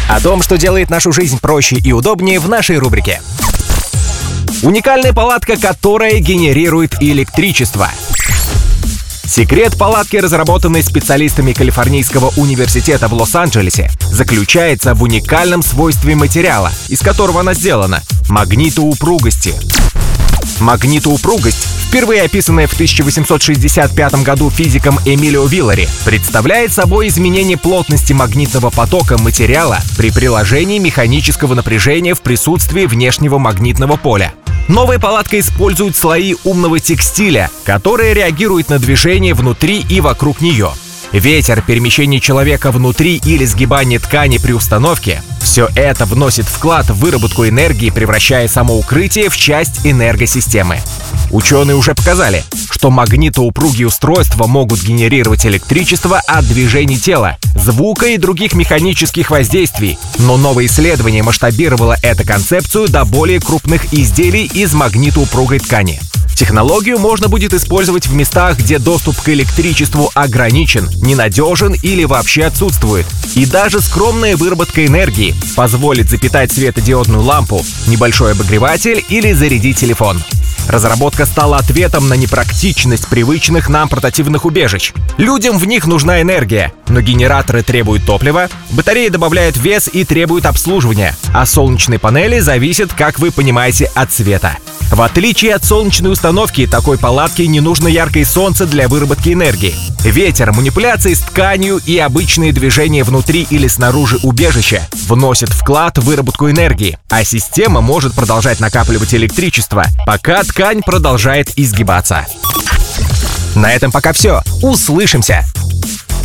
О том, что делает нашу жизнь проще и удобнее, в нашей рубрике. Уникальная палатка, которая генерирует электричество. Секрет палатки, разработанной специалистами Калифорнийского университета в Лос-Анджелесе, заключается в уникальном свойстве материала, из которого она сделана — магнитоупругости. Магнитоупругость, впервые описанная в 1865 году физиком Эмилио Виллари, представляет собой изменение плотности магнитного потока материала при приложении механического напряжения в присутствии внешнего магнитного поля. Новая палатка использует слои умного текстиля, которые реагируют на движение внутри и вокруг нее. Ветер, перемещение человека внутри или сгибание ткани при установке — все это вносит вклад в выработку энергии, превращая само укрытие в часть энергосистемы. Ученые уже показали, что магнитоупругие устройства могут генерировать электричество от движений тела, звука и других механических воздействий, но новое исследование масштабировало эту концепцию до более крупных изделий из магнитоупругой ткани. Технологию можно будет использовать в местах, где доступ к электричеству ограничен, ненадежен или вообще отсутствует. И даже скромная выработка энергии позволит запитать светодиодную лампу, небольшой обогреватель или зарядить телефон. Разработка стала ответом на непрактичность привычных нам портативных убежищ. Людям в них нужна энергия, но генераторы требуют топлива, батареи добавляют вес и требуют обслуживания, а солнечные панели зависят, как вы понимаете, от света. В отличие от солнечной установки, такой палатке не нужно яркое солнце для выработки энергии. Ветер, манипуляции с тканью и обычные движения внутри или снаружи убежища вносят вклад в выработку энергии, а система может продолжать накапливать электричество, пока ткань продолжает изгибаться. На этом пока все. Услышимся!